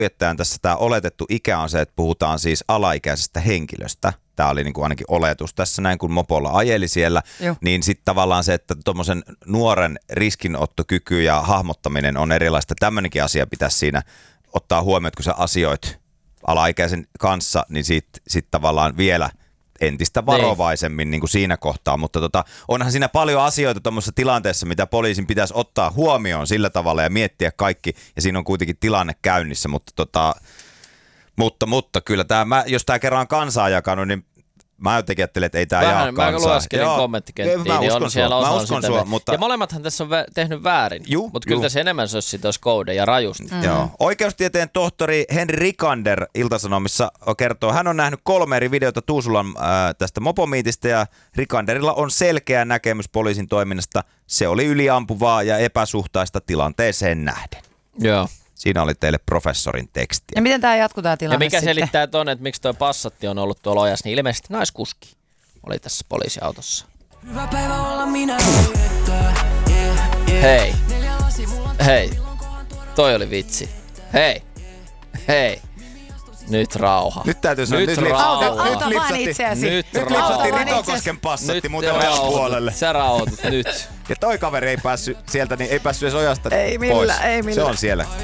että tässä tämä oletettu ikä on se, että puhutaan siis alaikäisestä henkilöstä. Tämä oli niin kuin ainakin oletus tässä näin, kun mopolla ajeli siellä. Joo. Niin sitten tavallaan se, että tuommoisen nuoren riskinottokyky ja hahmottaminen on erilaista. Tämmöinenkin asia pitäisi siinä ottaa huomioon, että kun sä asioit alaikäisen kanssa, niin sit tavallaan vielä entistä varovaisemmin niin kuin siinä kohtaa, mutta onhan siinä paljon asioita tuommoisessa tilanteessa, mitä poliisin pitäisi ottaa huomioon sillä tavalla ja miettiä kaikki, ja siinä on kuitenkin tilanne käynnissä, mutta kyllä jos tämä kerran on kansaa jakanut, niin mä jotenkin ajattelin, että ei tämä jaa kansaa. Mä lueskelin kommenttikenttiin, niin on siellä osa sitä. Mutta... Ja molemmathan tässä on tehnyt väärin, mutta kyllä tässä enemmän se olisi sitä kode ja rajusti. Joo. Oikeustieteen tohtori Henri Rikander Ilta-Sanomissa kertoo, hän on nähnyt 3 eri videota Tuusulan tästä mopomiitistä ja Rikanderilla on selkeä näkemys poliisin toiminnasta. Se oli yliampuvaa ja epäsuhtaista tilanteeseen nähden. Joo. Siinä oli teille professorin teksti. Ja miten tämä jatkuu tämä tilanne ja mikä sitten? selittää tuonne, että miksi tuo Passatti on ollut tuolla ojassa, niin ilmeisesti naiskuski oli tässä poliisiautossa. Hyvä päivä olla minä. Hei. Hei. Toi oli vitsi. Hei. Hei. Nyt rauha. Nyt täytyy sanoa, nyt vaan itseäsi. Nyt lipsatti Ritokosken Passatti muuten ojan puolelle. Sä rauhoitut nyt. Ja toi kaveri ei päässyt sieltä, niin ei päässyt edes ojasta Ei millään, pois. ei millään. Se on siellä.